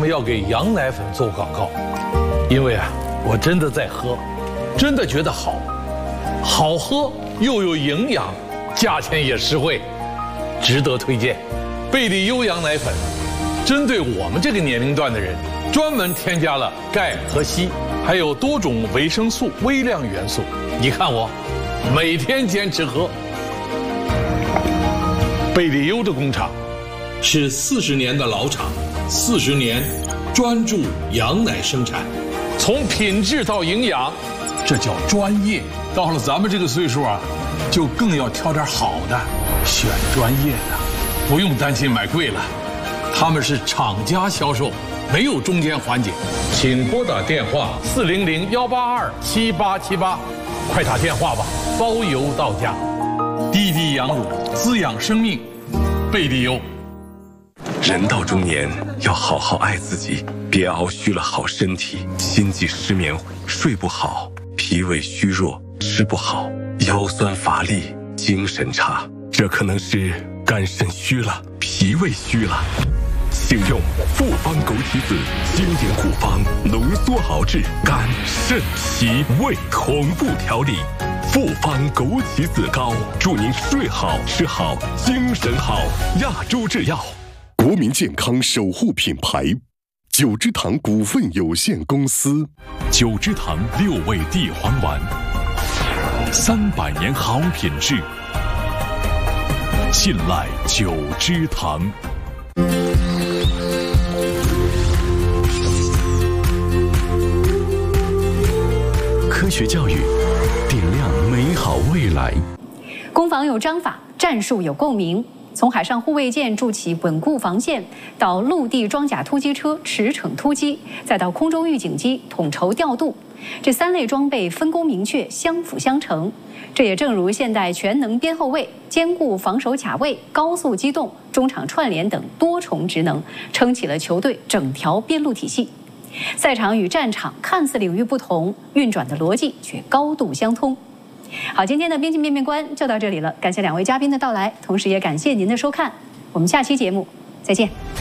么要给羊奶粉做广告？因为啊，我真的在喝，真的觉得好，好喝又有营养，价钱也实惠，值得推荐。贝利优羊奶粉，针对我们这个年龄段的人，专门添加了钙和硒，还有多种维生素、微量元素。你看我，每天坚持喝。贝利优的工厂是40年的老厂，40年专注羊奶生产，从品质到营养，这叫专业。到了咱们这个岁数啊，就更要挑点好的，选专业的，不用担心买贵了。他们是厂家销售，没有中间环节。请拨打电话400-182-7878，快打电话吧，包邮到家。滴滴羊乳滋养生命，贝利优。 人到中年要好好爱自己，别熬虚了好身体，心悸失眠，睡不好，脾胃虚弱，吃不好，腰酸乏力，精神差，这可能是肝肾虚了，脾胃虚了。请用复方枸杞子经典古方浓缩熬制肝肾脾胃同步调理。复方枸杞子膏，祝您睡好吃好精神好。亚洲制药， 国民健康守护品牌九芝堂股份有限公司。 九芝堂6味地黄丸，300年好品质，信赖九芝堂。科学教育，点亮美好未来。 攻防有章法，战术有共鸣。从海上护卫舰筑起稳固防线，到陆地装甲突击车驰骋突击，再到空中预警机统筹调度，这3类装备分工明确，相辅相成。这也正如现代全能边后卫，兼顾防守卡位、高速机动、中场串联等多重职能，撑起了球队整条边路体系。赛场与战场看似领域不同，运转的逻辑却高度相通。好，今天的边境面面观就到这里了，感谢2位嘉宾的到来，同时也感谢您的收看，我们下期节目再见。